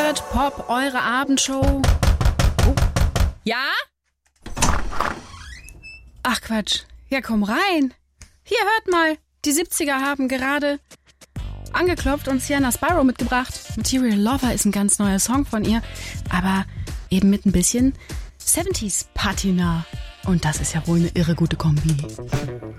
hört Pop, eure Abendshow. Oh. Ja? Ach Quatsch. Ja, komm rein. Hier, hört mal. Die 70er haben gerade angeklopft und Sienna Sparrow mitgebracht. Material Lover ist ein ganz neuer Song von ihr, aber eben mit ein bisschen 70s Patina. Und das ist ja wohl eine irre gute Kombi.